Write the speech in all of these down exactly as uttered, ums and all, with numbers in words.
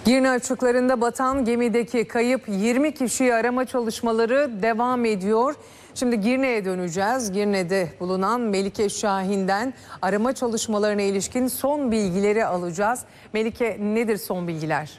Girne açıklarında batan gemideki kayıp yirmi kişiyi arama çalışmaları devam ediyor. Şimdi Girne'ye döneceğiz. Girne'de bulunan Melike Şahin'den arama çalışmalarına ilişkin son bilgileri alacağız. Melike, nedir son bilgiler?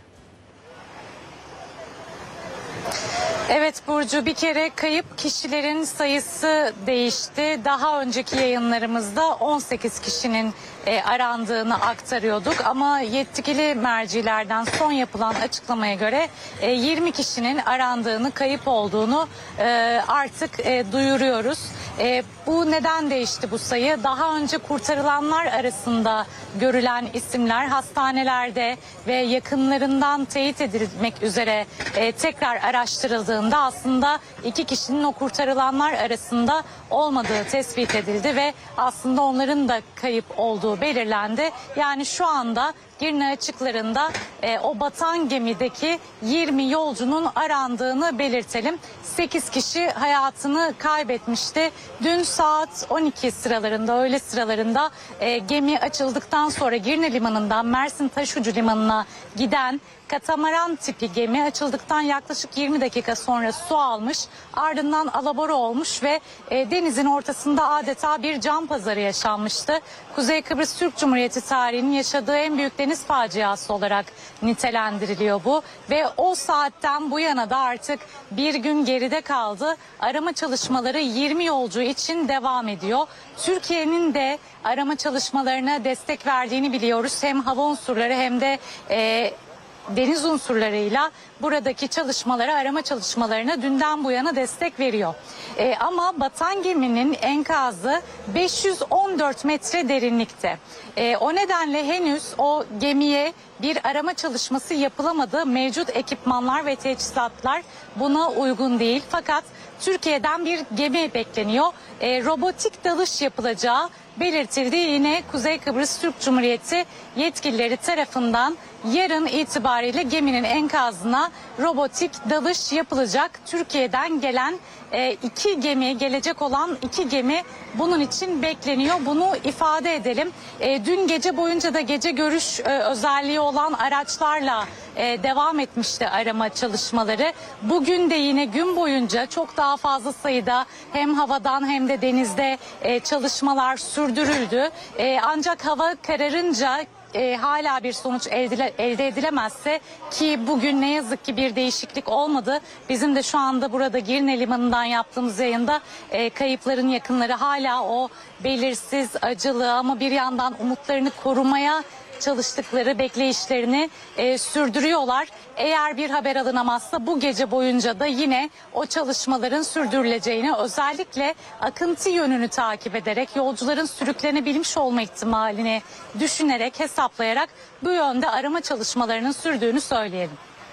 Evet Burcu, bir kere kayıp kişilerin sayısı değişti. Daha önceki yayınlarımızda on sekiz kişinin e, arandığını aktarıyorduk. Ama yetkili mercilerden son yapılan açıklamaya göre e, yirmi kişinin arandığını, kayıp olduğunu e, artık e, duyuruyoruz. E, bu neden değişti bu sayı? Daha önce kurtarılanlar arasında görülen isimler hastanelerde ve yakınlarından teyit edilmek üzere e, tekrar araştırıldığında aslında iki kişinin o kurtarılanlar arasında olmadığı tespit edildi ve aslında onların da kayıp olduğu belirlendi. Yani şu anda Girne açıklarında e, o batan gemideki yirmi yolcunun arandığını belirtelim. sekiz kişi hayatını kaybetmişti. Dün saat on iki sıralarında, öğle sıralarında e, gemi açıldıktan sonra Girne Limanı'ndan Mersin Taşucu Limanı'na giden katamaran tipi gemi açıldıktan yaklaşık yirmi dakika sonra su almış, ardından alabora olmuş ve e, denizin ortasında adeta bir can pazarı yaşanmıştı. Kuzey Kıbrıs Türk Cumhuriyeti tarihinin yaşadığı en büyük deniz faciası olarak nitelendiriliyor bu ve o saatten bu yana da artık bir gün geride kaldı. Arama çalışmaları yirmi yolcu için devam ediyor. Türkiye'nin de arama çalışmalarına destek verdiğini biliyoruz. Hem hava unsurları hem de e, deniz unsurlarıyla buradaki çalışmalara, arama çalışmalarına dünden bu yana destek veriyor. Ee, ama batan geminin enkazı beş yüz on dört metre derinlikte. Ee, o nedenle henüz o gemiye bir arama çalışması yapılamadı. Mevcut ekipmanlar ve teçhizatlar buna uygun değil. Fakat Türkiye'den bir gemi bekleniyor. Ee, robotik dalış yapılacağı belirtildi. Yine Kuzey Kıbrıs Türk Cumhuriyeti yetkilileri tarafından yarın itibariyle geminin enkazına robotik dalış yapılacak. Türkiye'den gelen e, iki gemi, gelecek olan iki gemi bunun için bekleniyor. Bunu ifade edelim. E, dün gece boyunca da gece görüş e, özelliği olan araçlarla e, devam etmişti arama çalışmaları. Bugün de yine gün boyunca çok daha fazla sayıda hem havadan hem de denizde e, çalışmalar sürdürüldü. E, ancak hava kararınca E, hala bir sonuç elde, elde edilemezse, ki bugün ne yazık ki bir değişiklik olmadı. Bizim de şu anda burada Girne Limanı'ndan yaptığımız yayında e, kayıpların yakınları hala o belirsiz, acılı ama bir yandan umutlarını korumaya çalıştıkları bekleyişlerini e, sürdürüyorlar. Eğer bir haber alınamazsa bu gece boyunca da yine o çalışmaların sürdürüleceğini, özellikle akıntı yönünü takip ederek yolcuların sürüklenebilmiş olma ihtimalini düşünerek, hesaplayarak bu yönde arama çalışmalarının sürdüğünü söyleyelim.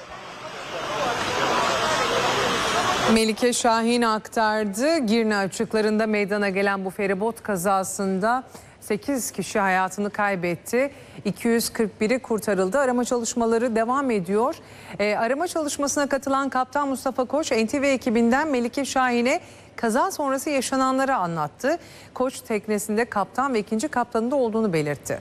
Melike Şahin aktardı. Girne açıklarında meydana gelen bu feribot kazasında sekiz kişi hayatını kaybetti. iki yüz kırk biri kurtarıldı. Arama çalışmaları devam ediyor. E, arama çalışmasına katılan Kaptan Mustafa Koç, N T V ekibinden Melike Şahin'e kaza sonrası yaşananları anlattı. Koç teknesinde kaptan ve ikinci kaptanın da olduğunu belirtti.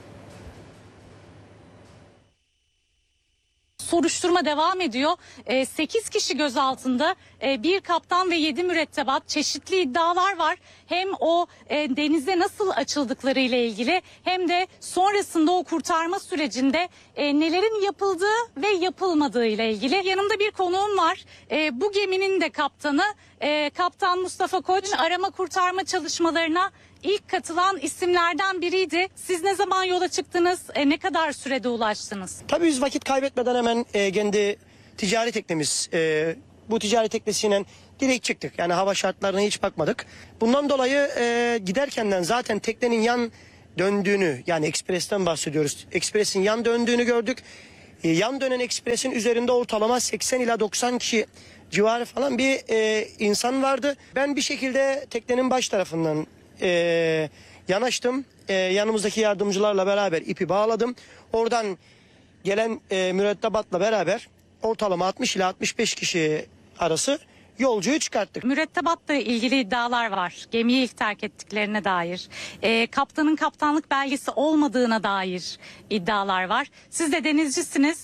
Soruşturma devam ediyor. sekiz kişi gözaltında, bir kaptan ve yedi mürettebat, çeşitli iddialar var. Hem o e, denize nasıl açıldıkları ile ilgili hem de sonrasında o kurtarma sürecinde e, nelerin yapıldığı ve yapılmadığı ile ilgili. Yanımda bir konuğum var. E, bu geminin de kaptanı e, Kaptan Mustafa Koç, arama kurtarma çalışmalarına İlk katılan isimlerden biriydi. Siz ne zaman yola çıktınız? E, ne kadar sürede ulaştınız? Tabii biz vakit kaybetmeden hemen e, kendi ticari teknemiz, e, bu ticari teknesiyle direkt çıktık. Yani hava şartlarına hiç bakmadık. Bundan dolayı e, giderkenden zaten teknenin yan döndüğünü, yani ekspresten bahsediyoruz. Ekspresin yan döndüğünü gördük. E, yan dönen ekspresin üzerinde ortalama seksen ila doksan kişi civarı falan bir e, insan vardı. Ben bir şekilde teknenin baş tarafından Ee, yanaştım. Ee, yanımızdaki yardımcılarla beraber ipi bağladım. Oradan gelen e, mürettebatla beraber ortalama altmış ila altmış beş kişi arası yolcuyu çıkarttık. Mürettebatla ilgili iddialar var. Gemiyi ilk terk ettiklerine dair. Ee, kaptanın kaptanlık belgesi olmadığına dair iddialar var. Siz de denizcisiniz.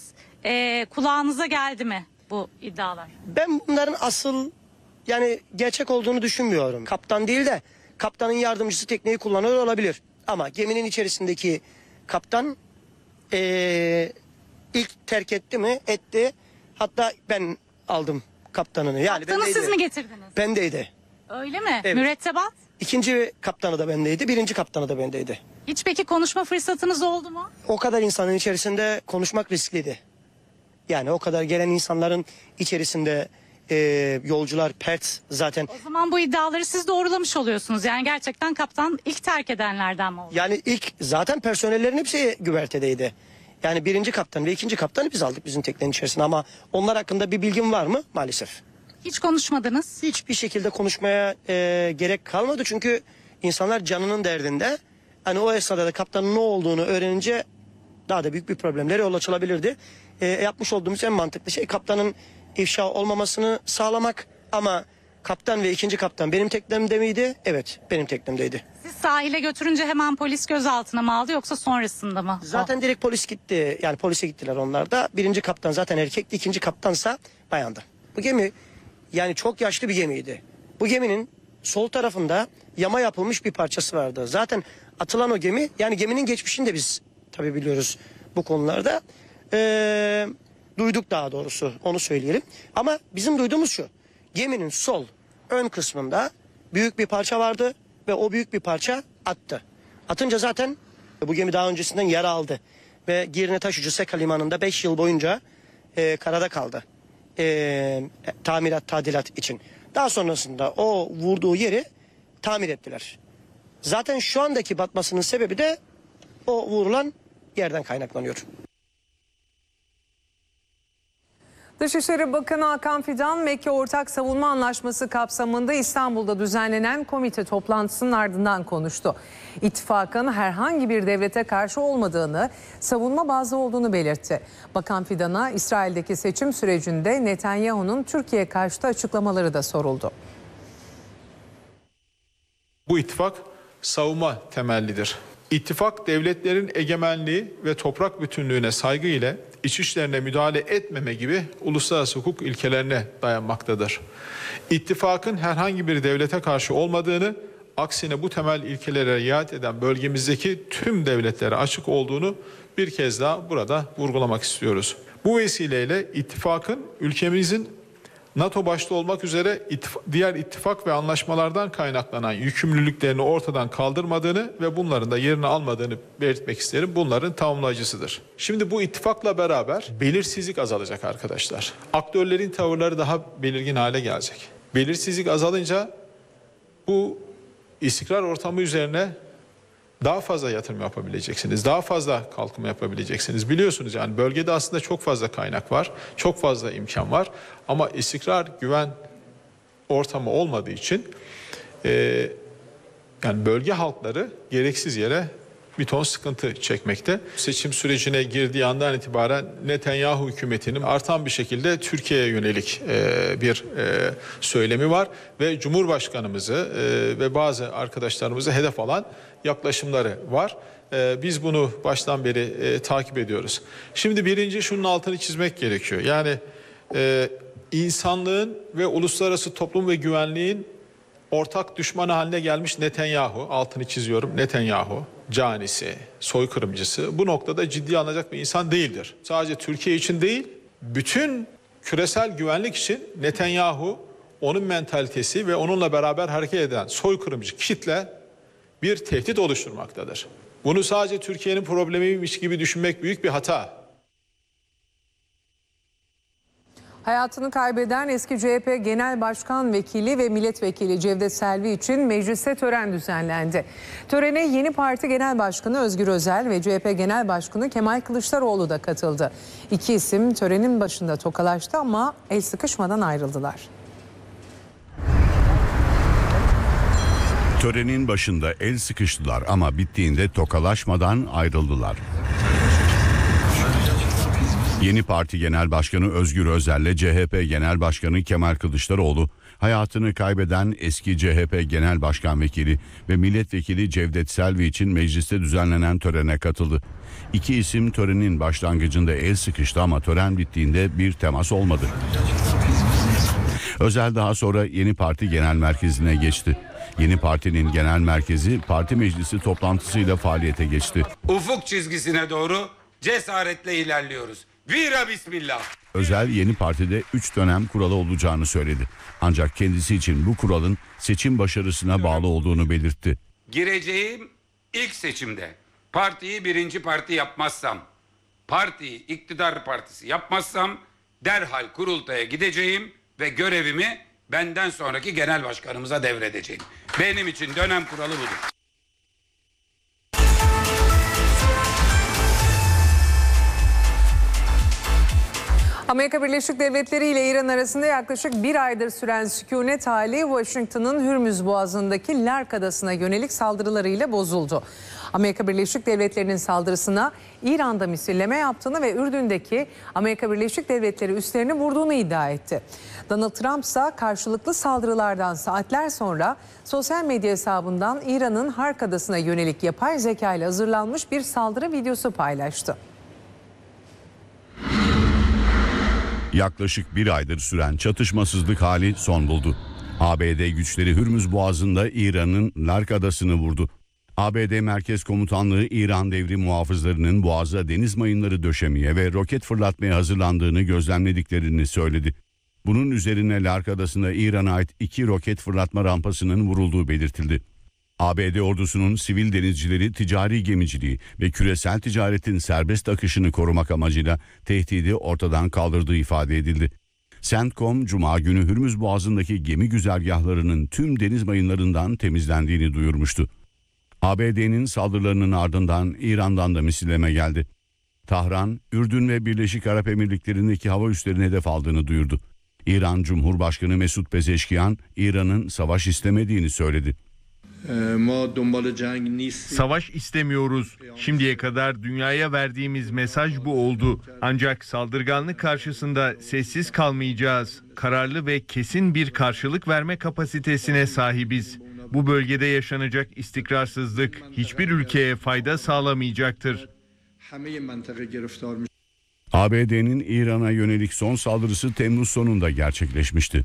e, kulağınıza geldi mi bu iddialar? Ben bunların asıl yani gerçek olduğunu düşünmüyorum. Kaptan değil de kaptanın yardımcısı tekneyi kullanıyor olabilir. Ama geminin içerisindeki kaptan ee, ilk terk etti mi? Etti. Hatta ben aldım kaptanını. Yani Kaptanı bendeydi. siz mi getirdiniz? Bendeydi. Öyle mi? Evet. Mürettebat? İkinci kaptanı da bendeydi. Birinci kaptanı da bendeydi. Hiç peki konuşma fırsatınız oldu mu? O kadar insanın içerisinde konuşmak riskliydi. Yani o kadar gelen insanların içerisinde e, yolcular pert zaten. O zaman bu iddiaları siz doğrulamış oluyorsunuz. Yani gerçekten kaptan ilk terk edenlerden mi oldu? Yani ilk zaten personellerin hepsi güvertedeydi. Yani birinci kaptan ve ikinci kaptanı biz aldık bizim teknenin içerisine ama onlar hakkında bir bilgim var mı? Maalesef. Hiç konuşmadınız. Hiçbir şekilde konuşmaya e, gerek kalmadı çünkü insanlar canının derdinde. Hani o esnada da kaptanın ne olduğunu öğrenince daha da büyük bir problemlere yol açılabilirdi. E, yapmış olduğumuz en mantıklı şey kaptanın ifşa olmamasını sağlamak ama kaptan ve ikinci kaptan benim teknemde miydi? Evet, benim teknemdeydi. Siz sahile götürünce hemen polis gözaltına mı aldı yoksa sonrasında mı? Zaten direkt polis gitti. Yani polise gittiler onlar da. Birinci kaptan zaten erkekti, ikinci kaptansa bayandı. Bu gemi yani çok yaşlı bir gemiydi. Bu geminin sol tarafında yama yapılmış bir parçası vardı. Zaten atılan o gemi yani geminin geçmişini de biz tabii biliyoruz bu konularda. Ee, duyduk daha doğrusu onu söyleyelim. Ama bizim duyduğumuz şu. Geminin sol ön kısmında büyük bir parça vardı ve o büyük bir parça attı. Atınca zaten bu gemi daha öncesinden yara aldı. Ve Girne Taşucu Seka Limanı'nda beş yıl boyunca e, karada kaldı. E, tamirat, tadilat için. Daha sonrasında o vurduğu yeri tamir ettiler. Zaten şu andaki batmasının sebebi de o vurulan yerden kaynaklanıyor. Dışişleri Bakanı Hakan Fidan, Mekke Ortak Savunma Anlaşması kapsamında İstanbul'da düzenlenen komite toplantısının ardından konuştu. İttifakın herhangi bir devlete karşı olmadığını, savunma bazlı olduğunu belirtti. Bakan Fidan'a İsrail'deki seçim sürecinde Netanyahu'nun Türkiye karşıtı açıklamaları da soruldu. Bu ittifak savunma temellidir. İttifak devletlerin egemenliği ve toprak bütünlüğüne saygı ile iç işlerine müdahale etmeme gibi uluslararası hukuk ilkelerine dayanmaktadır. İttifakın herhangi bir devlete karşı olmadığını, aksine bu temel ilkelere riayet eden bölgemizdeki tüm devletlere açık olduğunu bir kez daha burada vurgulamak istiyoruz. Bu vesileyle ittifakın ülkemizin NATO başta olmak üzere diğer ittifak ve anlaşmalardan kaynaklanan yükümlülüklerini ortadan kaldırmadığını ve bunların da yerini almadığını belirtmek isterim. Bunların tamamlayıcısıdır. Şimdi bu ittifakla beraber belirsizlik azalacak arkadaşlar. Aktörlerin tavırları daha belirgin hale gelecek. Belirsizlik azalınca bu istikrar ortamı üzerine daha fazla yatırım yapabileceksiniz. Daha fazla kalkınma yapabileceksiniz. Biliyorsunuz yani bölgede aslında çok fazla kaynak var. Çok fazla imkan var. Ama istikrar, güven ortamı olmadığı için e, yani bölge halkları gereksiz yere bir ton sıkıntı çekmekte. Seçim sürecine girdiği andan itibaren Netanyahu hükümetinin artan bir şekilde Türkiye'ye yönelik e, bir e, söylemi var ve Cumhurbaşkanımızı e, ve bazı arkadaşlarımızı hedef alan yaklaşımları var. E, biz bunu baştan beri e, takip ediyoruz. Şimdi birinci şunun altını çizmek gerekiyor. Yani e, insanlığın ve uluslararası toplum ve güvenliğin ortak düşmanı haline gelmiş Netanyahu, altını çiziyorum, Netanyahu, canisi, soykırımcısı bu noktada ciddiye alınacak bir insan değildir. Sadece Türkiye için değil, bütün küresel güvenlik için Netanyahu, onun mentalitesi ve onunla beraber hareket eden soykırımcı kitle bir tehdit oluşturmaktadır. Bunu sadece Türkiye'nin problemiymiş gibi düşünmek büyük bir hata. Hayatını kaybeden eski C H P Genel Başkan Vekili ve Milletvekili Cevdet Selvi için mecliste tören düzenlendi. Törene yeni parti Genel Başkanı Özgür Özel ve C H P Genel Başkanı Kemal Kılıçdaroğlu da katıldı. İki isim törenin başında tokalaştı ama el sıkışmadan ayrıldılar. Törenin başında el sıkıştılar ama bittiğinde tokalaşmadan ayrıldılar. Yeni Parti Genel Başkanı Özgür Özel'le C H P Genel Başkanı Kemal Kılıçdaroğlu, hayatını kaybeden eski C H P Genel Başkan Vekili ve Milletvekili Cevdet Selvi için mecliste düzenlenen törene katıldı. İki isim törenin başlangıcında el sıkıştı ama tören bittiğinde bir temas olmadı. Özel daha sonra Yeni Parti Genel Merkezi'ne geçti. Yeni Parti'nin genel merkezi parti meclisi toplantısıyla faaliyete geçti. Ufuk çizgisine doğru cesaretle ilerliyoruz. Vira bismillah. Özel Yeni Parti'de üç dönem kuralı olacağını söyledi. Ancak kendisi için bu kuralın seçim başarısına bağlı olduğunu belirtti. Gireceğim ilk seçimde partiyi birinci parti yapmazsam, partiyi iktidar partisi yapmazsam derhal kurultaya gideceğim ve görevimi benden sonraki genel başkanımıza devredeceğim. Benim için dönem kuralı budur. Amerika Birleşik Devletleri ile İran arasında yaklaşık bir aydır süren sükunet hali Washington'ın Hürmüz Boğazı'ndaki Lark Adası'na yönelik saldırılarıyla bozuldu. Amerika Birleşik Devletleri'nin saldırısına İran'da misilleme yaptığını ve Ürdün'deki Amerika Birleşik Devletleri üslerini vurduğunu iddia etti. Donald Trump ise karşılıklı saldırılardan saatler sonra sosyal medya hesabından İran'ın Hark Adası'na yönelik yapay zeka ile hazırlanmış bir saldırı videosu paylaştı. Yaklaşık bir aydır süren çatışmasızlık hali son buldu. A B D güçleri Hürmüz Boğazı'nda İran'ın Lark Adası'nı vurdu. A B D Merkez Komutanlığı İran devrim muhafızlarının Boğaz'a deniz mayınları döşemeye ve roket fırlatmaya hazırlandığını gözlemlediklerini söyledi. Bunun üzerine Lark Adası'nda İran'a ait iki roket fırlatma rampasının vurulduğu belirtildi. A B D ordusunun sivil denizcileri ticari gemiciliği ve küresel ticaretin serbest akışını korumak amacıyla tehdidi ortadan kaldırdığı ifade edildi. CENTCOM, Cuma günü Hürmüz Boğazı'ndaki gemi güzergahlarının tüm deniz mayınlarından temizlendiğini duyurmuştu. A B D'nin saldırılarının ardından İran'dan da misilleme geldi. Tahran, Ürdün ve Birleşik Arap Emirlikleri'ndeki hava üslerine hedef aldığını duyurdu. İran Cumhurbaşkanı Mesut Pezeşkiyan, İran'ın savaş istemediğini söyledi. Savaş istemiyoruz. Şimdiye kadar dünyaya verdiğimiz mesaj bu oldu. Ancak saldırganlık karşısında sessiz kalmayacağız. Kararlı ve kesin bir karşılık verme kapasitesine sahibiz. Bu bölgede yaşanacak istikrarsızlık hiçbir ülkeye fayda sağlamayacaktır. A B D'nin İran'a yönelik son saldırısı Temmuz sonunda gerçekleşmişti.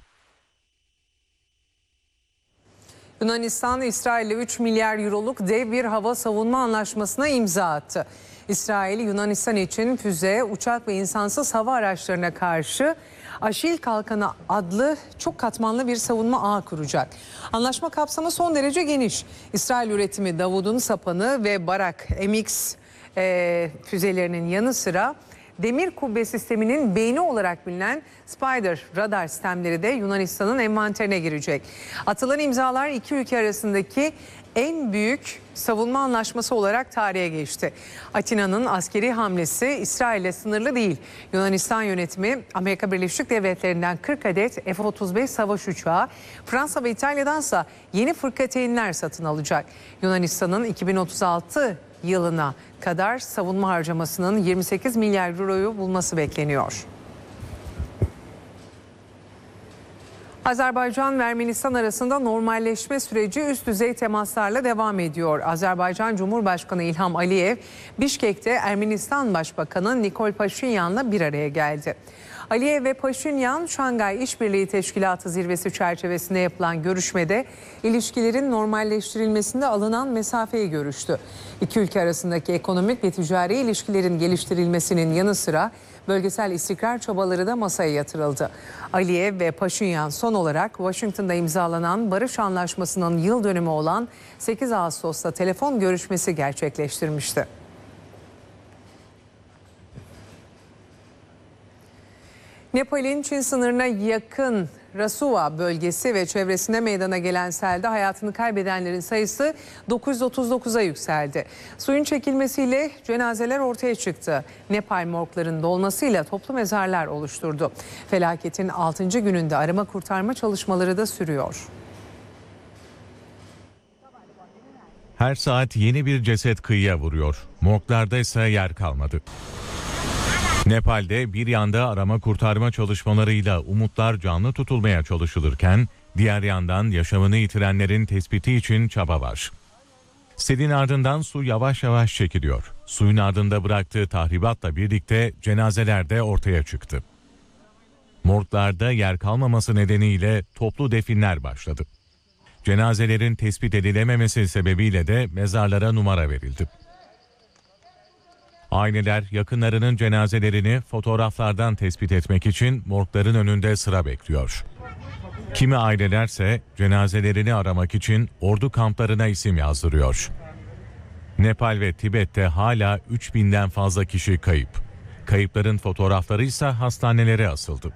Yunanistan, İsrail'le üç milyar euroluk dev bir hava savunma anlaşmasına imza attı. İsrail, Yunanistan için füze, uçak ve insansız hava araçlarına karşı Aşil Kalkanı adlı çok katmanlı bir savunma ağı kuracak. Anlaşma kapsamı son derece geniş. İsrail üretimi Davud'un sapanı ve Barak M X e, füzelerinin yanı sıra demir kubbe sisteminin beyni olarak bilinen Spider radar sistemleri de Yunanistan'ın envanterine girecek. Atılan imzalar iki ülke arasındaki en büyük savunma anlaşması olarak tarihe geçti. Atina'nın askeri hamlesi İsrail'le sınırlı değil. Yunanistan yönetimi Amerika Birleşik Devletleri'nden kırk adet F otuz beş savaş uçağı, Fransa ve İtalya'dansa yeni fırkateynler satın alacak. Yunanistan'ın iki bin otuz altı yılına kadar savunma harcamasının yirmi sekiz milyar euroyu bulması bekleniyor. Azerbaycan ve Ermenistan arasında normalleşme süreci üst düzey temaslarla devam ediyor. Azerbaycan Cumhurbaşkanı İlham Aliyev, Bişkek'te Ermenistan Başbakanı Nikol Paşinyan'la bir araya geldi. Aliyev ve Paşinyan, Şangay İşbirliği Teşkilatı zirvesi çerçevesinde yapılan görüşmede ilişkilerin normalleştirilmesinde alınan mesafeyi görüştü. İki ülke arasındaki ekonomik ve ticari ilişkilerin geliştirilmesinin yanı sıra bölgesel istikrar çabaları da masaya yatırıldı. Aliyev ve Paşinyan son olarak Washington'da imzalanan barış anlaşmasının yıl dönümü olan sekiz Ağustos'ta telefon görüşmesi gerçekleştirmişti. Nepal'in Çin sınırına yakın Rasuwa bölgesi ve çevresinde meydana gelen selde hayatını kaybedenlerin sayısı dokuz yüz otuz dokuza yükseldi. Suyun çekilmesiyle cenazeler ortaya çıktı. Nepal morglarının dolmasıyla toplu mezarlar oluşturdu. Felaketin altıncı gününde arama kurtarma çalışmaları da sürüyor. Her saat yeni bir ceset kıyıya vuruyor. Morglarda ise yer kalmadı. Nepal'de bir yanda arama kurtarma çalışmalarıyla umutlar canlı tutulmaya çalışılırken diğer yandan yaşamını yitirenlerin tespiti için çaba var. Selin ardından su yavaş yavaş çekiliyor. Suyun ardında bıraktığı tahribatla birlikte cenazeler de ortaya çıktı. Morglarda yer kalmaması nedeniyle toplu definler başladı. Cenazelerin tespit edilememesi sebebiyle de mezarlara numara verildi. Aileler yakınlarının cenazelerini fotoğraflardan tespit etmek için morgların önünde sıra bekliyor. Kimi ailelerse cenazelerini aramak için ordu kamplarına isim yazdırıyor. Nepal ve Tibet'te hala üç binden fazla kişi kayıp. Kayıpların fotoğrafları ise hastanelere asıldı.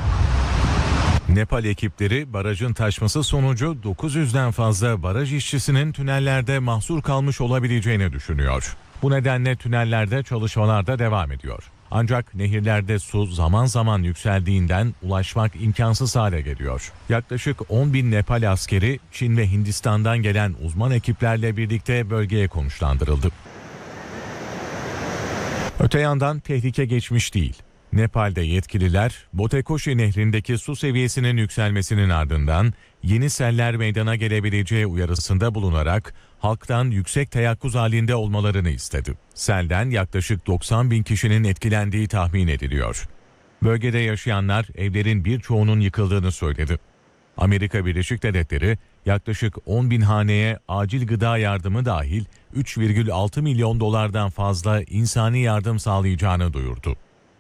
Nepal ekipleri barajın taşması sonucu dokuz yüzden fazla baraj işçisinin tünellerde mahsur kalmış olabileceğini düşünüyor. Bu nedenle tünellerde çalışmalar da devam ediyor. Ancak nehirlerde su zaman zaman yükseldiğinden ulaşmak imkansız hale geliyor. Yaklaşık on bin Nepal askeri Çin ve Hindistan'dan gelen uzman ekiplerle birlikte bölgeye konuşlandırıldı. Öte yandan tehlike geçmiş değil. Nepal'de yetkililer Botekoshi nehrindeki su seviyesinin yükselmesinin ardından yeni seller meydana gelebileceği uyarısında bulunarak halktan yüksek teyakkuz halinde olmalarını istedi. Selden yaklaşık doksan bin kişinin etkilendiği tahmin ediliyor. Bölgede yaşayanlar evlerin birçoğunun yıkıldığını söyledi. Amerika Birleşik Devletleri yaklaşık on bin haneye acil gıda yardımı dahil üç virgül altı milyon dolardan fazla insani yardım sağlayacağını duyurdu.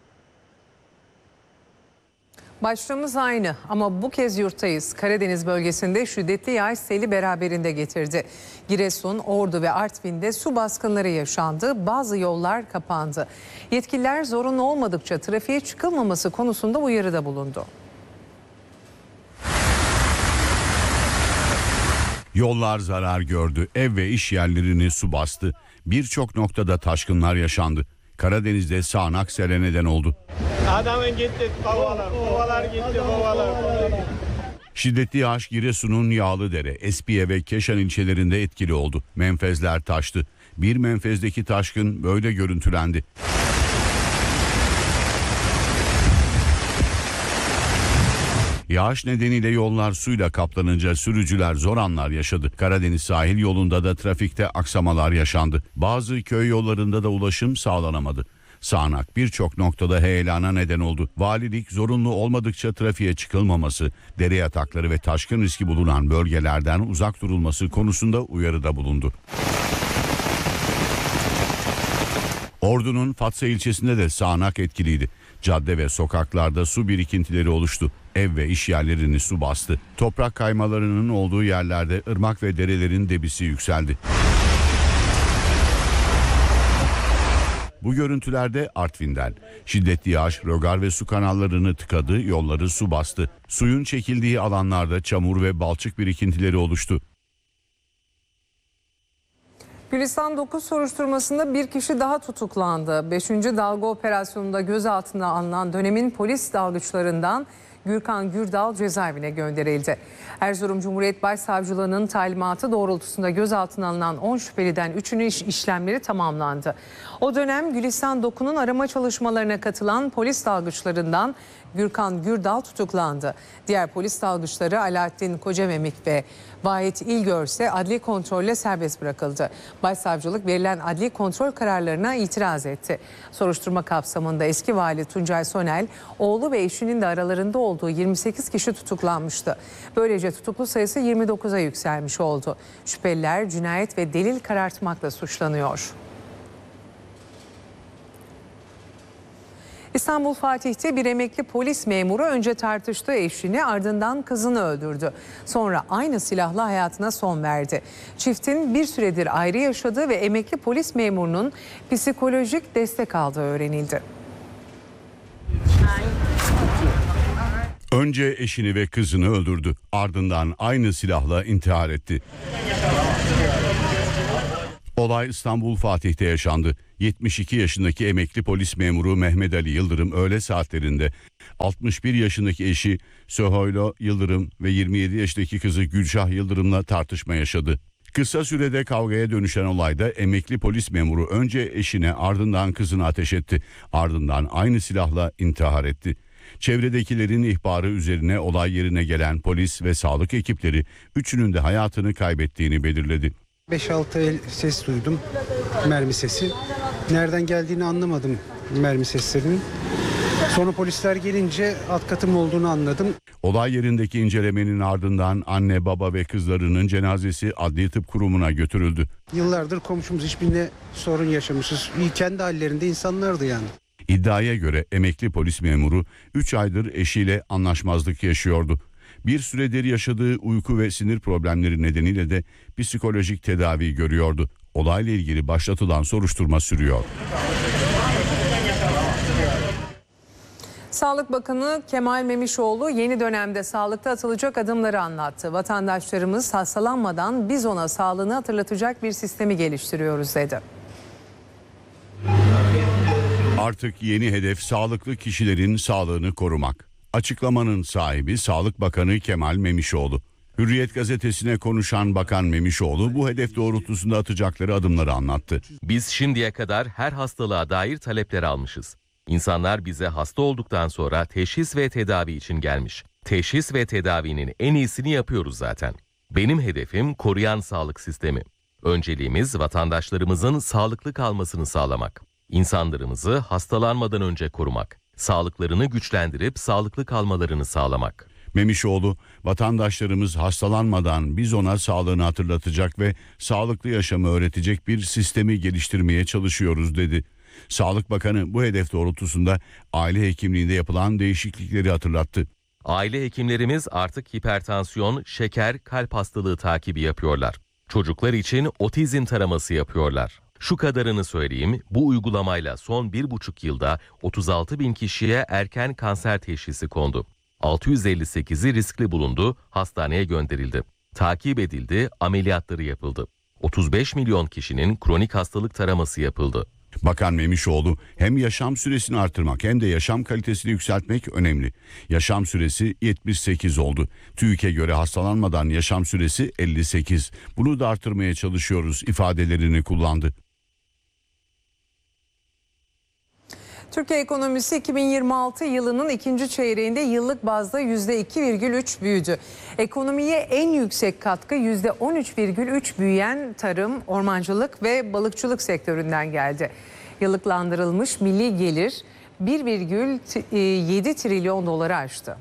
Başlığımız aynı ama bu kez yurttayız. Karadeniz bölgesinde şiddetli yağış seli beraberinde getirdi. Giresun, Ordu ve Artvin'de su baskınları yaşandı. Bazı yollar kapandı. Yetkililer zorunlu olmadıkça trafiğe çıkılmaması konusunda uyarıda bulundu. Yollar zarar gördü. Ev ve iş yerlerini su bastı. Birçok noktada taşkınlar yaşandı. Karadeniz'de sağanak sele neden oldu. Adamın gitti kovalar, kovalar gitti kovalar. Şiddetli yağış Giresun'un Yağlıdere, Espiye ve Keşan ilçelerinde etkili oldu. Menfezler taştı. Bir menfezdeki taşkın böyle görüntülendi. Yağış nedeniyle yollar suyla kaplanınca sürücüler zor anlar yaşadı. Karadeniz sahil yolunda da trafikte aksamalar yaşandı. Bazı köy yollarında da ulaşım sağlanamadı. Sağanak birçok noktada heyelana neden oldu. Valilik zorunlu olmadıkça trafiğe çıkılmaması, dere yatakları ve taşkın riski bulunan bölgelerden uzak durulması konusunda uyarıda bulundu. Ordu'nun Fatsa ilçesinde de sağanak etkiliydi. Cadde ve sokaklarda su birikintileri oluştu. Ev ve iş yerlerini su bastı. Toprak kaymalarının olduğu yerlerde ırmak ve derelerin debisi yükseldi. Bu görüntülerde Artvin'den. Şiddetli yağış rögar ve su kanallarını tıkadı, yolları su bastı. Suyun çekildiği alanlarda çamur ve balçık birikintileri oluştu. Gülistan dokuz soruşturmasında bir kişi daha tutuklandı. beşinci dalga operasyonunda gözaltına alınan dönemin polis dalgıçlarından Gürkan Gürdal cezaevine gönderildi. Erzurum Cumhuriyet Başsavcılığı'nın talimatı doğrultusunda gözaltına alınan on şüpheliden üçünün iş işlemleri tamamlandı. O dönem Gülistan doku'nun arama çalışmalarına katılan polis dalgıçlarından Gürkan Gürdal tutuklandı. Diğer polis dalgıçları Alaaddin Kocamemik ve Vahit İlgör ise adli kontrolle serbest bırakıldı. Başsavcılık verilen adli kontrol kararlarına itiraz etti. Soruşturma kapsamında eski vali Tuncay Sonel, oğlu ve eşinin de aralarında olduğu yirmi sekiz kişi tutuklanmıştı. Böylece tutuklu sayısı yirmi dokuza yükselmiş oldu. Şüpheliler cinayet ve delil karartmakla suçlanıyor. İstanbul Fatih'te bir emekli polis memuru önce tartıştığı eşini, ardından kızını öldürdü. Sonra aynı silahla hayatına son verdi. Çiftin bir süredir ayrı yaşadığı ve emekli polis memurunun psikolojik destek aldığı öğrenildi. Önce eşini ve kızını öldürdü. Ardından aynı silahla intihar etti. Olay İstanbul Fatih'te yaşandı. yetmiş iki yaşındaki emekli polis memuru Mehmet Ali Yıldırım öğle saatlerinde altmış bir yaşındaki eşi Söhoylo Yıldırım ve yirmi yedi yaşındaki kızı Gülşah Yıldırım'la tartışma yaşadı. Kısa sürede kavgaya dönüşen olayda emekli polis memuru önce eşine ardından kızına ateş etti. Ardından aynı silahla intihar etti. Çevredekilerin ihbarı üzerine olay yerine gelen polis ve sağlık ekipleri üçünün de hayatını kaybettiğini belirledi. beş altı el ses duydum, mermi sesi. Nereden geldiğini anlamadım mermi seslerinin. Sonra polisler gelince alt katım olduğunu anladım. Olay yerindeki incelemenin ardından anne, baba ve kızlarının cenazesi Adli Tıp Kurumu'na götürüldü. Yıllardır komşumuz, hiçbirine sorun yaşamışız. İyi, kendi hallerinde insanlardı yani. İddiaya göre emekli polis memuru üç aydır eşiyle anlaşmazlık yaşıyordu. Bir süredir yaşadığı uyku ve sinir problemleri nedeniyle de psikolojik tedavi görüyordu. Olayla ilgili başlatılan soruşturma sürüyor. Sağlık Bakanı Kemal Memişoğlu yeni dönemde sağlıkta atılacak adımları anlattı. Vatandaşlarımız hastalanmadan biz ona sağlığını hatırlatacak bir sistemi geliştiriyoruz dedi. Artık yeni hedef sağlıklı kişilerin sağlığını korumak. Açıklamanın sahibi Sağlık Bakanı Kemal Memişoğlu. Hürriyet gazetesine konuşan Bakan Memişoğlu bu hedef doğrultusunda atacakları adımları anlattı. Biz şimdiye kadar her hastalığa dair talepler almışız. İnsanlar bize hasta olduktan sonra teşhis ve tedavi için gelmiş. Teşhis ve tedavinin en iyisini yapıyoruz zaten. Benim hedefim koruyan sağlık sistemi. Önceliğimiz vatandaşlarımızın sağlıklı kalmasını sağlamak. İnsanlarımızı hastalanmadan önce korumak. Sağlıklarını güçlendirip sağlıklı kalmalarını sağlamak. Memişoğlu, vatandaşlarımız hastalanmadan biz ona sağlığını hatırlatacak ve sağlıklı yaşamı öğretecek bir sistemi geliştirmeye çalışıyoruz dedi. Sağlık Bakanı bu hedef doğrultusunda aile hekimliğinde yapılan değişiklikleri hatırlattı. Aile hekimlerimiz artık hipertansiyon, şeker, kalp hastalığı takibi yapıyorlar. Çocuklar için otizm taraması yapıyorlar. Şu kadarını söyleyeyim, bu uygulamayla son bir buçuk yılda otuz altı bin kişiye erken kanser teşhisi kondu. altı yüz elli sekizi riskli bulundu, hastaneye gönderildi. Takip edildi, ameliyatları yapıldı. otuz beş milyon kişinin kronik hastalık taraması yapıldı. Bakan Memişoğlu hem yaşam süresini artırmak hem de yaşam kalitesini yükseltmek önemli. Yaşam süresi yetmiş sekiz oldu. TÜİK'e göre hastalanmadan yaşam süresi elli sekiz. Bunu da artırmaya çalışıyoruz ifadelerini kullandı. Türkiye ekonomisi iki bin yirmi altı yılının ikinci çeyreğinde yıllık bazda yüzde iki virgül üç büyüdü. Ekonomiye en yüksek katkı yüzde on üç virgül üç büyüyen tarım, ormancılık ve balıkçılık sektöründen geldi. Yıllıklandırılmış milli gelir bir virgül yedi trilyon doları aştı.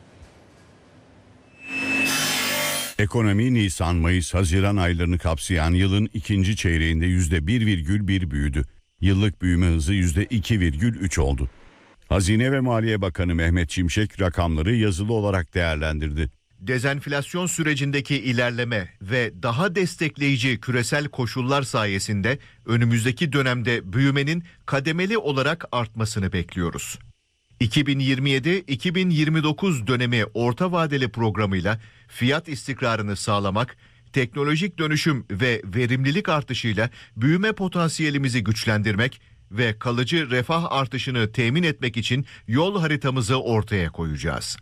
Ekonomi Nisan, Mayıs, Haziran aylarını kapsayan yılın ikinci çeyreğinde yüzde bir virgül bir büyüdü. Yıllık büyüme hızı yüzde iki virgül üç oldu. Hazine ve Maliye Bakanı Mehmet Şimşek rakamları yazılı olarak değerlendirdi. Dezenflasyon sürecindeki ilerleme ve daha destekleyici küresel koşullar sayesinde önümüzdeki dönemde büyümenin kademeli olarak artmasını bekliyoruz. iki bin yirmi yedi iki bin yirmi dokuz dönemi orta vadeli programıyla fiyat istikrarını sağlamak, teknolojik dönüşüm ve verimlilik artışıyla büyüme potansiyelimizi güçlendirmek ve kalıcı refah artışını temin etmek için yol haritamızı ortaya koyacağız.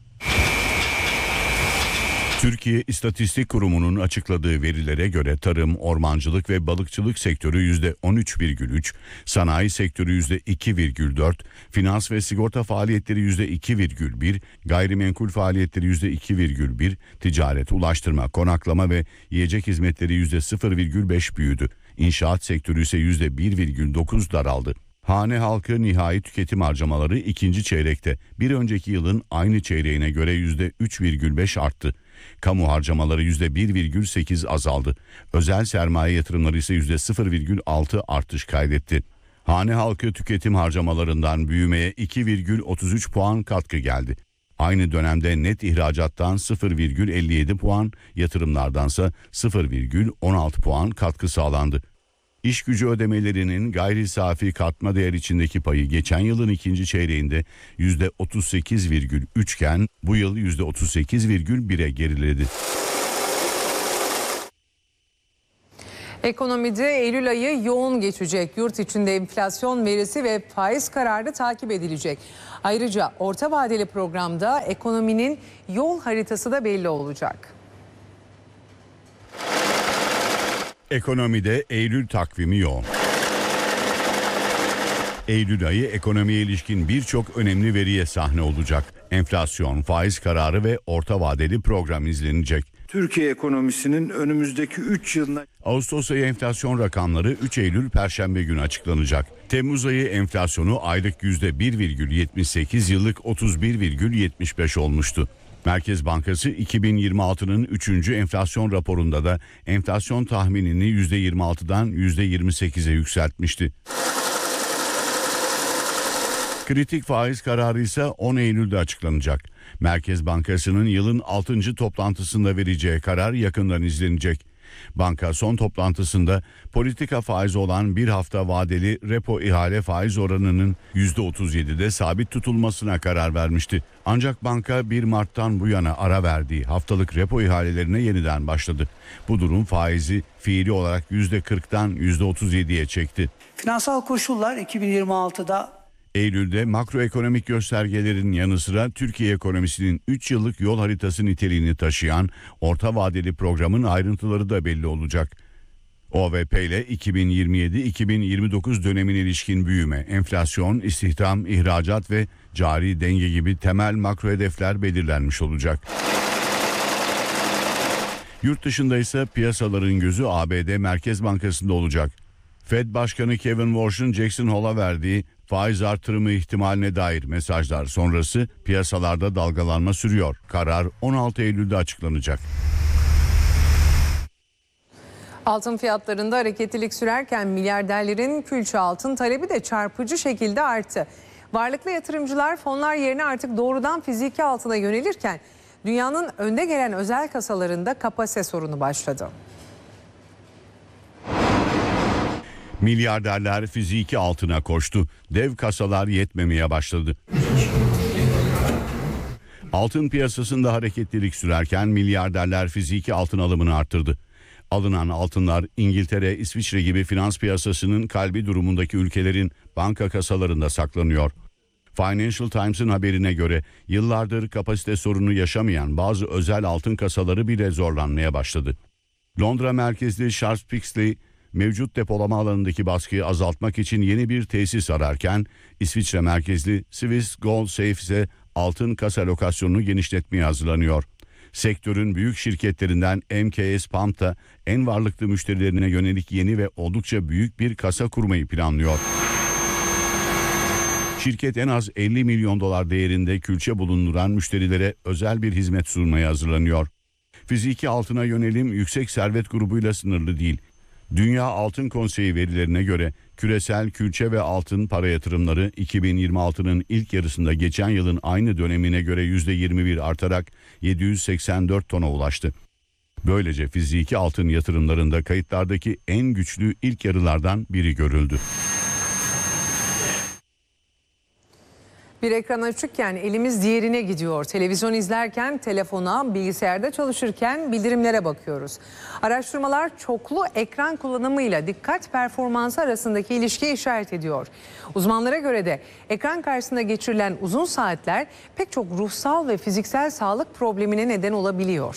Türkiye İstatistik Kurumu'nun açıkladığı verilere göre tarım, ormancılık ve balıkçılık sektörü yüzde on üç virgül üç, sanayi sektörü yüzde iki virgül dört, finans ve sigorta faaliyetleri yüzde iki virgül bir, gayrimenkul faaliyetleri yüzde iki virgül bir, ticaret, ulaştırma, konaklama ve yiyecek hizmetleri yüzde sıfır virgül beş büyüdü. İnşaat sektörü ise yüzde bir virgül dokuz daraldı. Hane halkı nihai tüketim harcamaları ikinci çeyrekte bir önceki yılın aynı çeyreğine göre yüzde üç virgül beş arttı. Kamu harcamaları yüzde bir virgül sekiz azaldı. Özel sermaye yatırımları ise yüzde sıfır virgül altı artış kaydetti. Hane halkı tüketim harcamalarından büyümeye iki virgül otuz üç puan katkı geldi. Aynı dönemde net ihracattan sıfır virgül elli yedi puan, yatırımlardansa sıfır virgül on altı puan katkı sağlandı. İş gücü ödemelerinin gayri safi katma değer içindeki payı geçen yılın ikinci çeyreğinde yüzde otuz sekiz virgül üç iken bu yıl yüzde otuz sekiz virgül bire geriledi. Ekonomide Eylül ayı yoğun geçecek. Yurt içinde enflasyon verisi ve faiz kararı takip edilecek. Ayrıca orta vadeli programda ekonominin yol haritası da belli olacak. Ekonomide Eylül takvimi yoğun. Eylül ayı ekonomiye ilişkin birçok önemli veriye sahne olacak. Enflasyon, faiz kararı ve orta vadeli program izlenecek. Türkiye ekonomisinin önümüzdeki üç yılına... Ağustos ayı enflasyon rakamları üç Eylül Perşembe günü açıklanacak. Temmuz ayı enflasyonu aylık yüzde bir virgül yetmiş sekiz, yıllık otuz bir virgül yetmiş beş olmuştu. Merkez Bankası iki bin yirmi altının üçüncü enflasyon raporunda da enflasyon tahminini yüzde yirmi altıdan yüzde yirmi sekize yükseltmişti. Kritik faiz kararı ise on Eylül'de açıklanacak. Merkez Bankası'nın yılın altıncı toplantısında vereceği karar yakından izlenecek. Banka son toplantısında politika faizi olan bir hafta vadeli repo ihale faiz oranının yüzde otuz yedide sabit tutulmasına karar vermişti. Ancak banka bir Mart'tan bu yana ara verdiği haftalık repo ihalelerine yeniden başladı. Bu durum faizi fiili olarak yüzde kırktan yüzde otuz yediye çekti. Finansal koşullar iki bin yirmi altıda Eylül'de makroekonomik göstergelerin yanı sıra Türkiye ekonomisinin üç yıllık yol haritası niteliğini taşıyan orta vadeli programın ayrıntıları da belli olacak. O V P ile iki bin yirmi yedi iki bin yirmi dokuz dönemine ilişkin büyüme, enflasyon, istihdam, ihracat ve cari denge gibi temel makro hedefler belirlenmiş olacak. Yurt dışında ise piyasaların gözü A B D Merkez Bankası'nda olacak. Fed Başkanı Kevin Warsh'un Jackson Hole'a verdiği faiz artırımı ihtimaline dair mesajlar sonrası piyasalarda dalgalanma sürüyor. Karar on altı Eylül'de açıklanacak. Altın fiyatlarında hareketlilik sürerken milyarderlerin külçe altın talebi de çarpıcı şekilde arttı. Varlıklı yatırımcılar fonlar yerine artık doğrudan fiziki altına yönelirken dünyanın önde gelen özel kasalarında kapasite sorunu başladı. Milyarderler fiziki altına koştu. Dev kasalar yetmemeye başladı. Altın piyasasında hareketlilik sürerken milyarderler fiziki altın alımını arttırdı. Alınan altınlar İngiltere, İsviçre gibi finans piyasasının kalbi durumundaki ülkelerin banka kasalarında saklanıyor. Financial Times'ın haberine göre yıllardır kapasite sorunu yaşamayan bazı özel altın kasaları bile zorlanmaya başladı. Londra merkezli Sharps Pixley mevcut depolama alanındaki baskıyı azaltmak için yeni bir tesis ararken İsviçre merkezli Swiss Gold Safe ise altın kasa lokasyonunu genişletmeye hazırlanıyor. Sektörün büyük şirketlerinden M K S Pump da en varlıklı müşterilerine yönelik yeni ve oldukça büyük bir kasa kurmayı planlıyor. Şirket en az elli milyon dolar değerinde külçe bulunduran müşterilere özel bir hizmet sunmaya hazırlanıyor. Fiziki altına yönelim yüksek servet grubuyla sınırlı değil. Dünya Altın Konseyi verilerine göre küresel külçe ve altın para yatırımları iki bin yirmi altının ilk yarısında geçen yılın aynı dönemine göre yüzde yirmi bir artarak yedi yüz seksen dört tona ulaştı. Böylece fiziki altın yatırımlarında kayıtlardaki en güçlü ilk yarılardan biri görüldü. Bir ekran açıkken elimiz diğerine gidiyor. Televizyon izlerken telefona, bilgisayarda çalışırken bildirimlere bakıyoruz. Araştırmalar çoklu ekran kullanımıyla dikkat performansı arasındaki ilişkiyi işaret ediyor. Uzmanlara göre de ekran karşısında geçirilen uzun saatler pek çok ruhsal ve fiziksel sağlık problemine neden olabiliyor.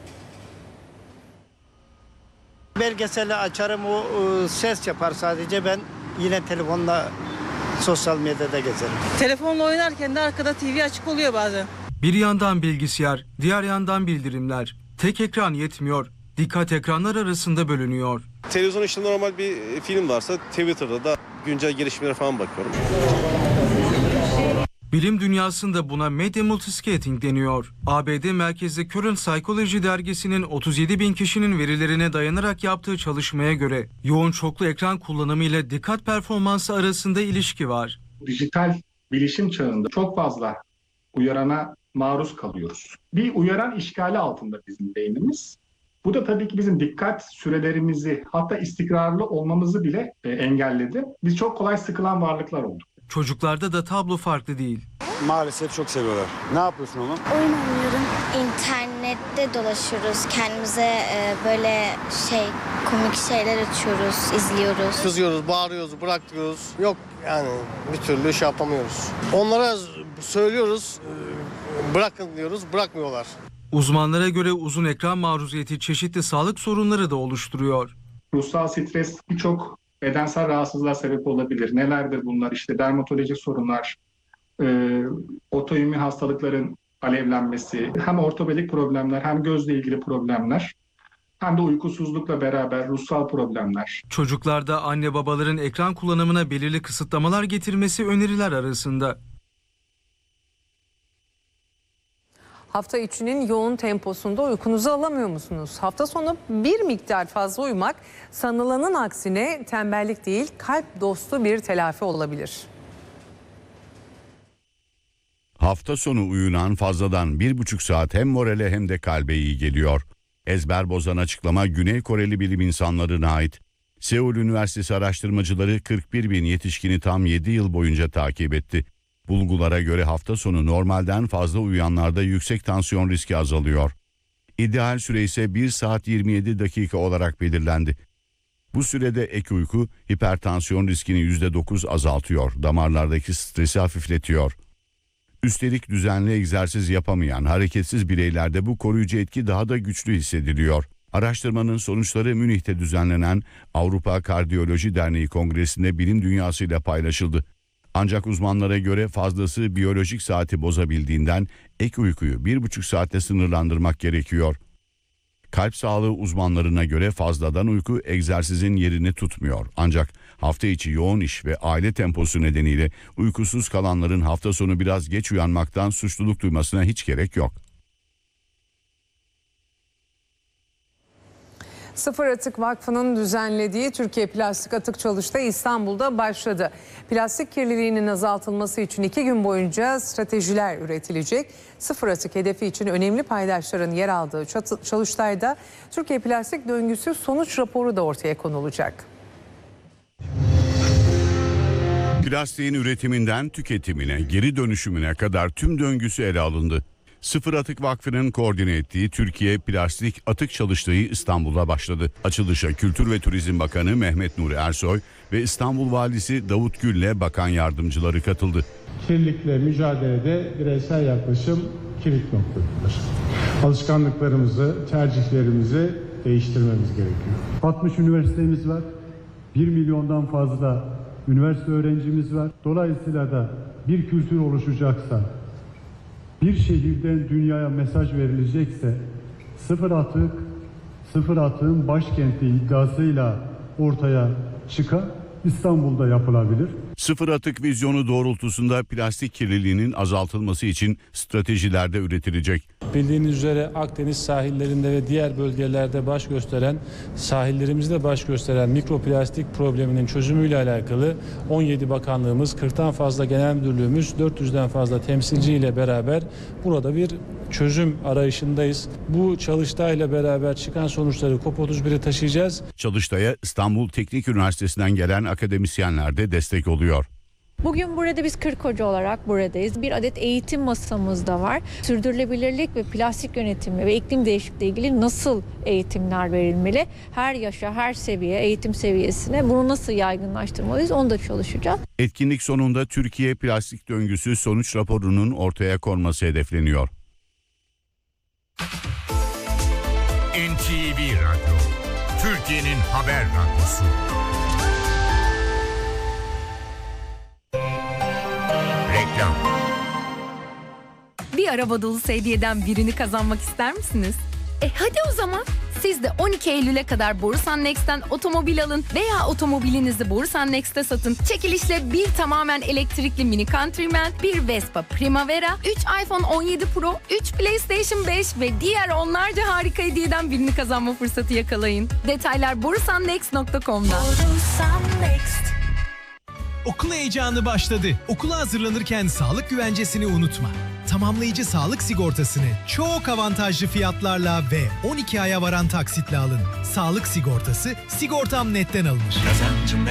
Belgeseli açarım, o e, ses yapar sadece, ben yine telefonla sosyal medyada gezerim. Telefonla oynarken de arkada T V açık oluyor bazen. Bir yandan bilgisayar, diğer yandan bildirimler. Tek ekran yetmiyor. Dikkat ekranlar arasında bölünüyor. Televizyon işte normal bir film varsa Twitter'da da güncel gelişmelere falan bakıyorum. Bilim dünyasında buna medya multiscating deniyor. A B D merkezli Current Psychology dergisinin otuz yedi bin kişinin verilerine dayanarak yaptığı çalışmaya göre yoğun çoklu ekran kullanımı ile dikkat performansı arasında ilişki var. Dijital bilişim çağında çok fazla uyarana maruz kalıyoruz. Bir uyaran işgali altında bizim beynimiz. Bu da tabii ki bizim dikkat sürelerimizi, hatta istikrarlı olmamızı bile engelledi. Biz çok kolay sıkılan varlıklar olduk. Çocuklarda da tablo farklı değil. Maalesef çok seviyorlar. Ne yapıyorsun oğlum? Oyun oynuyorum. İnternette dolaşıyoruz. Kendimize e, böyle şey komik şeyler açıyoruz, izliyoruz. Kızıyoruz, bağırıyoruz, bırakıyoruz. Yok yani bir türlü şey yapamıyoruz. Onlara söylüyoruz, bırakın diyoruz, bırakmıyorlar. Uzmanlara göre uzun ekran maruziyeti çeşitli sağlık sorunları da oluşturuyor. Ruhsal stres birçok bedensel rahatsızlığa sebep olabilir. Nelerdir bunlar? İşte dermatolojik sorunlar, e, otoimmün hastalıkların alevlenmesi, hem ortopedik problemler hem gözle ilgili problemler, hem de uykusuzlukla beraber ruhsal problemler. Çocuklarda anne babaların ekran kullanımına belirli kısıtlamalar getirmesi öneriler arasında. Hafta içinin yoğun temposunda uykunuzu alamıyor musunuz? Hafta sonu bir miktar fazla uyumak sanılanın aksine tembellik değil, kalp dostu bir telafi olabilir. Hafta sonu uyunan fazladan bir buçuk saat hem morale hem de kalbe iyi geliyor. Ezber bozan açıklama Güney Koreli bilim insanlarına ait. Seul Üniversitesi araştırmacıları kırk bir bin yetişkini tam yedi yıl boyunca takip etti. Bulgulara göre hafta sonu normalden fazla uyuyanlarda yüksek tansiyon riski azalıyor. İdeal süre ise bir saat yirmi yedi dakika olarak belirlendi. Bu sürede ek uyku hipertansiyon riskini yüzde dokuz azaltıyor, damarlardaki stresi hafifletiyor. Üstelik düzenli egzersiz yapamayan hareketsiz bireylerde bu koruyucu etki daha da güçlü hissediliyor. Araştırmanın sonuçları Münih'te düzenlenen Avrupa Kardiyoloji Derneği Kongresi'nde bilim dünyasıyla paylaşıldı. Ancak uzmanlara göre fazlası biyolojik saati bozabildiğinden ek uykuyu bir buçuk saatte sınırlandırmak gerekiyor. Kalp sağlığı uzmanlarına göre fazladan uyku egzersizin yerini tutmuyor. Ancak hafta içi yoğun iş ve aile temposu nedeniyle uykusuz kalanların hafta sonu biraz geç uyanmaktan suçluluk duymasına hiç gerek yok. Sıfır Atık Vakfı'nın düzenlediği Türkiye Plastik Atık Çalıştayı İstanbul'da başladı. Plastik kirliliğinin azaltılması için iki gün boyunca stratejiler üretilecek. Sıfır atık hedefi için önemli paydaşların yer aldığı çalıştayda Türkiye Plastik Döngüsü sonuç raporu da ortaya konulacak. Plastiğin üretiminden tüketimine, geri dönüşümüne kadar tüm döngüsü ele alındı. Sıfır Atık Vakfı'nın koordine ettiği Türkiye Plastik Atık Çalıştayı İstanbul'da başladı. Açılışa Kültür ve Turizm Bakanı Mehmet Nuri Ersoy ve İstanbul Valisi Davut Gül'le bakan yardımcıları katıldı. Kirlilikle mücadelede bireysel yaklaşım kilit noktadır. Alışkanlıklarımızı, tercihlerimizi değiştirmemiz gerekiyor. altmış üniversitemiz var. bir milyondan fazla üniversite öğrencimiz var. Dolayısıyla da bir kültür oluşacaksa, bir şehirden dünyaya mesaj verilecekse sıfır atık, sıfır atığın başkenti iddiasıyla ortaya çıkan İstanbul'da yapılabilir. Sıfır atık vizyonu doğrultusunda plastik kirliliğinin azaltılması için stratejiler de üretilecek. Bildiğiniz üzere Akdeniz sahillerinde ve diğer bölgelerde baş gösteren, sahillerimizde baş gösteren mikroplastik probleminin çözümüyle alakalı on yedi bakanlığımız, kırktan fazla genel müdürlüğümüz, dört yüzden fazla temsilciyle beraber burada bir çözüm arayışındayız. Bu çalıştayla beraber çıkan sonuçları COP otuz bire taşıyacağız. Çalıştaya İstanbul Teknik Üniversitesi'nden gelen akademisyenler de destek oluyor. Bugün burada biz kırk hoca olarak buradayız. Bir adet eğitim masamız da var. Sürdürülebilirlik ve plastik yönetimi ve iklim değişikliği ilgili nasıl eğitimler verilmeli? Her yaşa, her seviye, eğitim seviyesine bunu nasıl yaygınlaştırmalıyız? Onu da çalışacağız. Etkinlik sonunda Türkiye Plastik Döngüsü sonuç raporunun ortaya konması hedefleniyor. N T V Radyo, Türkiye'nin haber radyosu. Reklam. Bir araba dolusu hediyeden birini kazanmak ister misiniz? E hadi o zaman. Siz de on iki Eylül'e kadar Borusan Next'ten otomobil alın veya otomobilinizi Borusan Next'te satın. Çekilişle bir tamamen elektrikli Mini Countryman, bir Vespa Primavera, üç iPhone on yedi Pro, üç PlayStation beş ve diğer onlarca harika hediyeden birini kazanma fırsatı yakalayın. Detaylar borusan next nokta com'da. Borusan Next. Okul heyecanı başladı. Okula hazırlanırken sağlık güvencesini unutma. Tamamlayıcı sağlık sigortasını çok avantajlı fiyatlarla ve on iki aya varan taksitle alın. Sağlık sigortası Sigortam Net'ten alınır. Kazancım